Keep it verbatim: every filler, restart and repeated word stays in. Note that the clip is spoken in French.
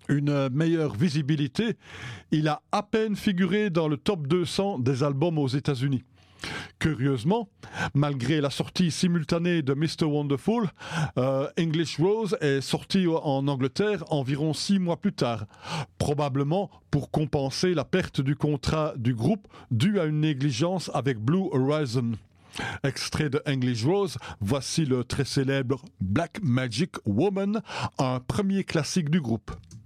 une meilleure visibilité, il a à peine figuré dans le top deux cents des albums aux États-Unis. Curieusement, malgré la sortie simultanée de mister Wonderful, euh, English Rose est sorti en Angleterre environ six mois plus tard, probablement pour compenser la perte du contrat du groupe due à une négligence avec Blue Horizon. Extrait de English Rose, voici le très célèbre Black Magic Woman, un premier classique du groupe.